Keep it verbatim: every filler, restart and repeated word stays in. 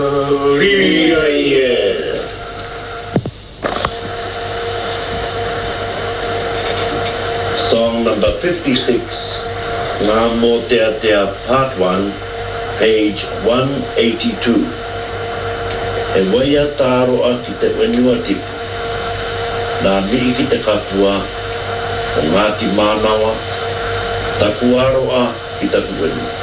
Yeah, yeah. Song number fifty-six, Ngā Mō Tea Tea, Part one, page one eighty-two. E waia tāroa ki te wenua tipu. Nā mihi ki te kapua, o Ngāti Mānawa, taku aroa ki taku wenua.